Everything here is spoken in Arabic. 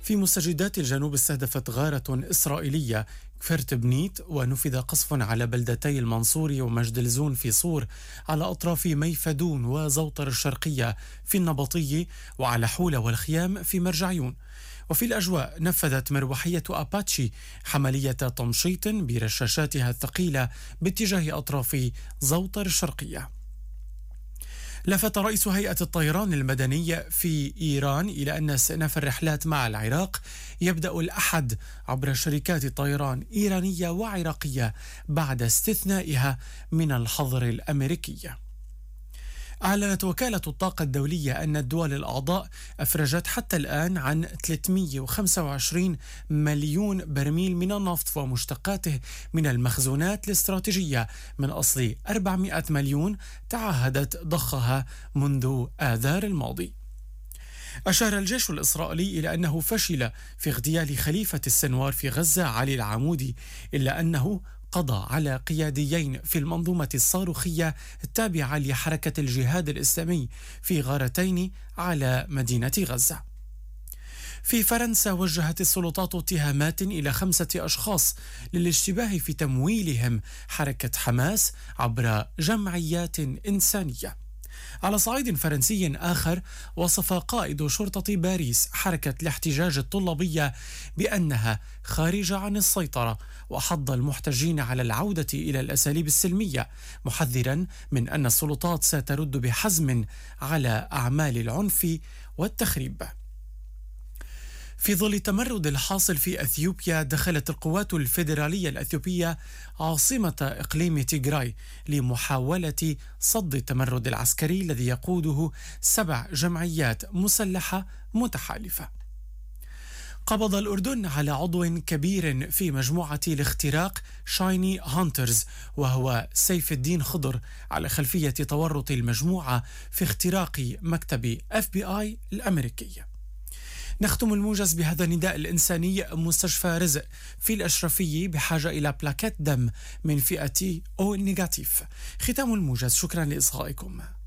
في مستجدات الجنوب استهدفت غارة إسرائيلية كفرت بنيت، ونفذ قصف على بلدتي المنصوري ومجد الزون في صور على أطراف ميفدون وزوطر الشرقية في النبطية، وعلى حولة والخيام في مرجعيون. وفي الأجواء نفذت مروحية أباتشي عملية تمشيط برشاشاتها الثقيلة باتجاه أطراف زوطر الشرقية. لفت رئيس هيئة الطيران المدني في إيران إلى أن استئناف الرحلات مع العراق يبدأ الأحد عبر شركات طيران إيرانية وعراقية بعد استثنائها من الحظر الأمريكي. أعلنت وكالة الطاقة الدولية أن الدول الأعضاء أفرجت حتى الآن عن 325 مليون برميل من النفط ومشتقاته من المخزونات الاستراتيجية من أصل 400 مليون تعهدت ضخها منذ آذار الماضي. أشار الجيش الإسرائيلي إلى أنه فشل في اغتيال خليفة السنوار في غزة علي العمودي، إلا أنه قضى على قياديين في المنظومة الصاروخية التابعة لحركة الجهاد الإسلامي في غارتين على مدينة غزة. في فرنسا وجهت السلطات اتهامات إلى 5 أشخاص للاشتباه في تمويلهم حركة حماس عبر جمعيات إنسانية. على صعيد فرنسي آخر، وصف قائد شرطة باريس حركة الاحتجاج الطلابية بأنها خارجة عن السيطرة، وحض المحتجين على العودة إلى الأساليب السلمية، محذرا من أن السلطات سترد بحزم على أعمال العنف والتخريب. في ظل التمرد الحاصل في أثيوبيا، دخلت القوات الفيدرالية الأثيوبية عاصمة إقليم تيغراي لمحاولة صد التمرد العسكري الذي يقوده 7 جمعيات مسلحة متحالفة. قبض الأردن على عضو كبير في مجموعة الاختراق شايني هانترز، وهو سيف الدين خضر، على خلفية تورط المجموعة في اختراق مكتب FBI الأمريكي. نختم الموجز بهذا النداء الإنساني: مستشفى رزق في الأشرفية بحاجة إلى بلاكات دم من فئة أو نيجاتيف. ختام الموجز، شكرا لإصغائكم.